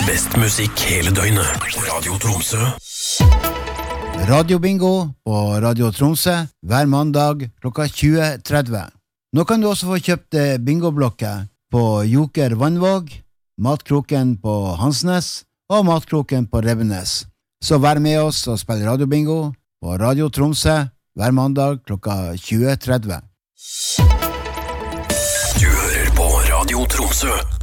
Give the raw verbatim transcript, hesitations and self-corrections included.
Best musikk hele døgnet. Radio Tromsø. Radio Bingo på Radio Tromsø hver mandag klokka tjue tretti. Nå kan du også få kjøpt bingoblokker på Joker Vannvåg, Matkroken på Hansnes og Matkroken på Rebbenes. Så vær med oss og spill Radio Bingo på Radio Tromsø hver mandag klokka tjue tretti. Du hører på Radio Tromsø.